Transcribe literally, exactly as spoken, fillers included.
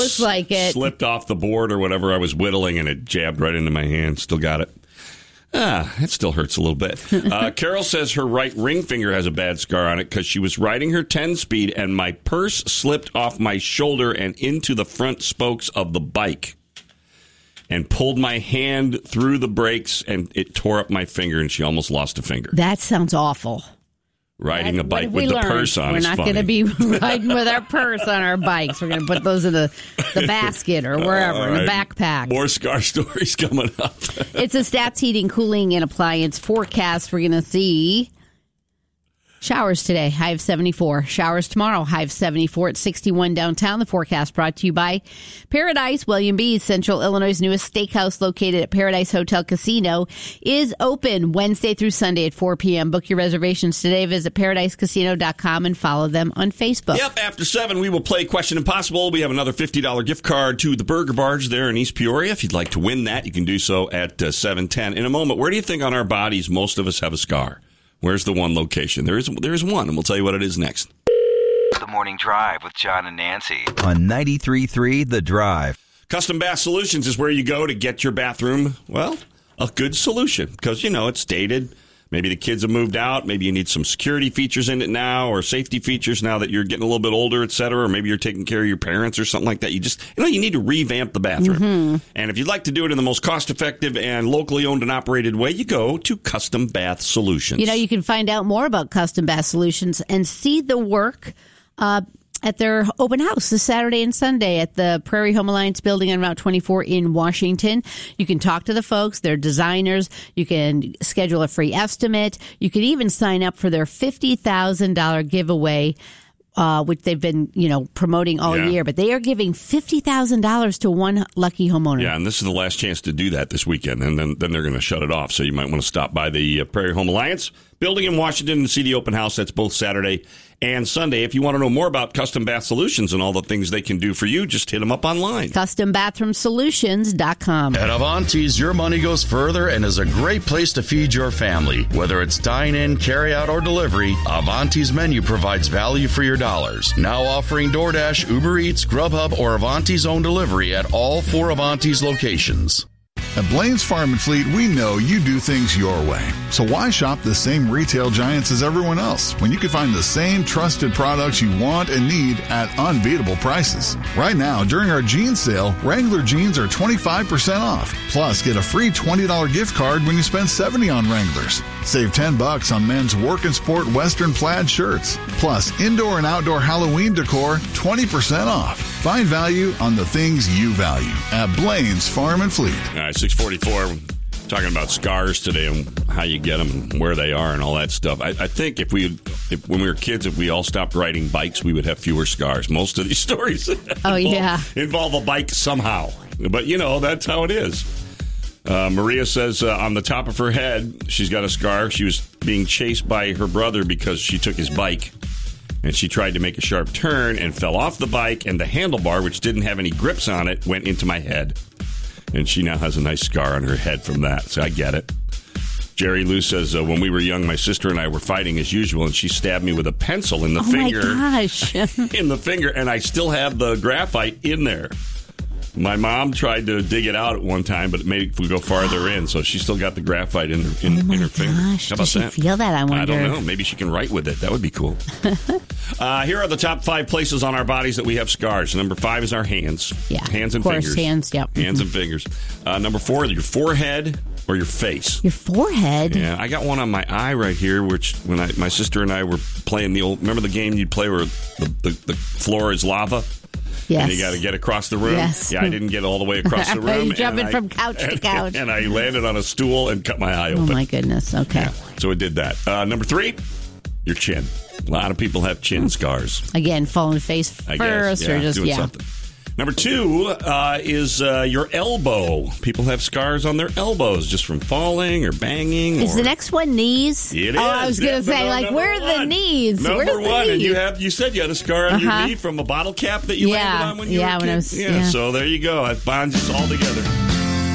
Looks like it. Slipped off the board or whatever I was whittling, and it jabbed right into my hand. Still got it. Ah, it still hurts a little bit. Uh, Carol says her right ring finger has a bad scar on it because she was riding her ten-speed, and my purse slipped off my shoulder and into the front spokes of the bike and pulled my hand through the brakes, and it tore up my finger, and she almost lost a finger. That sounds awful. Riding What- a bike what with have the we learned? purse on We're is not funny. going to be riding with our purse on our bikes. We're going to put those in the, the basket or wherever, All in the right. backpack. More scar stories coming up. It's a Stats Heating, Cooling, and Appliance forecast. We're going to see showers today, high of seventy-four. Showers tomorrow, high of seventy-four at sixty-one downtown. The forecast brought to you by Paradise. William B's, Central Illinois' newest steakhouse located at Paradise Hotel Casino, is open Wednesday through Sunday at four p.m. Book your reservations today. Visit paradise casino dot com and follow them on Facebook. Yep, after seven, we will play Question Impossible. We have another fifty dollars gift card to the Burger Barge there in East Peoria. If you'd like to win that, you can do so at uh, seven ten. In a moment, where do you think on our bodies most of us have a scar? Where's the one location? There is there is one, and we'll tell you what it is next. The Morning Drive with John and Nancy. On ninety-three point three The Drive. Custom Bath Solutions is where you go to get your bathroom, well, a good solution. Because, you know, it's dated. Maybe the kids have moved out. Maybe you need some security features in it now or safety features now that you're getting a little bit older, et cetera. Or maybe you're taking care of your parents or something like that. You just, you know, you need to revamp the bathroom. Mm-hmm. And if you'd like to do it in the most cost-effective and locally owned and operated way, you go to Custom Bath Solutions. You know, you can find out more about Custom Bath Solutions and see the work uh, at their open house this Saturday and Sunday at the Prairie Home Alliance building on Route twenty-four in Washington. You can talk to the folks, they're designers. You can schedule a free estimate. You can even sign up for their fifty thousand dollars giveaway, uh, which they've been, you know, promoting all Yeah. year. But they are giving fifty thousand dollars to one lucky homeowner. Yeah, and this is the last chance to do that this weekend, and then, then they're going to shut it off. So you might want to stop by the uh, Prairie Home Alliance building in Washington and see the open house. That's both Saturday and Sunday. If you want to know more about Custom Bath Solutions and all the things they can do for you, just hit them up online. Custom Bathroom Solutions dot com. At Avanti's, your money goes further and is a great place to feed your family. Whether it's dine-in, carry-out, or delivery, Avanti's menu provides value for your dollars. Now offering DoorDash, Uber Eats, Grubhub, or Avanti's own delivery at all four Avanti's locations. At Blaine's Farm and Fleet, we know you do things your way. So why shop the same retail giants as everyone else when you can find the same trusted products you want and need at unbeatable prices? Right now, during our jeans sale, Wrangler jeans are twenty-five percent off. Plus, get a free twenty dollars gift card when you spend seventy dollars on Wranglers. Save ten bucks on men's work and sport Western plaid shirts. Plus, indoor and outdoor Halloween decor, twenty percent off. Find value on the things you value at Blaine's Farm and Fleet. All right, six forty-four, talking about scars today and how you get them and where they are and all that stuff. I, I think if we, if, when we were kids, if we all stopped riding bikes, we would have fewer scars. Most of these stories Oh, involve, yeah. involve a bike somehow. But, you know, that's how it is. Uh, Maria says uh, on the top of her head, she's got a scar. She was being chased by her brother because she took his bike. And she tried to make a sharp turn and fell off the bike, and the handlebar, which didn't have any grips on it, went into my head. And she now has a nice scar on her head from that, so I get it. Jerry Lou says, uh, when we were young, my sister and I were fighting as usual, and she stabbed me with a pencil in the Oh, finger. my gosh. in the finger, and I still have the graphite in there. My mom tried to dig it out at one time, but it made it go farther in, so she still got the graphite in her, in, Oh my in her finger. gosh. How about Does she that? feel that? I wonder. I don't know. Maybe she can write with it. That would be cool. uh, here are the top five places on our bodies that we have scars. Number five is our hands. Yeah, Hands and of course, fingers. hands, yep. Hands Mhm. and fingers. Uh, number four, your forehead or your face. Your forehead? Yeah, I got one on my eye right here, which when I, my sister and I were playing the old, remember the game you'd play where the, the, the floor is lava? Yes. And you got to get across the room. Yes. Yeah, I didn't get all the way across the room. You're jumping and I- from couch to and- couch. And I landed on a stool and cut my eye Oh, open. my goodness. Okay. Yeah, so it did that. Uh, number three, your chin. A lot of people have chin scars. Again, falling face I first guess. Yeah, or just, doing yeah. something. Number two uh, is uh, your elbow. People have scars on their elbows just from falling or banging. Is or... the next one knees? It oh, is. I was going Yeah, to say, no, like, number where are the one. knees? Number Where's the one, and knees? you have you said you had a scar on Uh-huh. your knee from a bottle cap that you Yeah. landed on when you Yeah, were a when I kid? was- yeah. yeah. So there you go. That bonds us all together.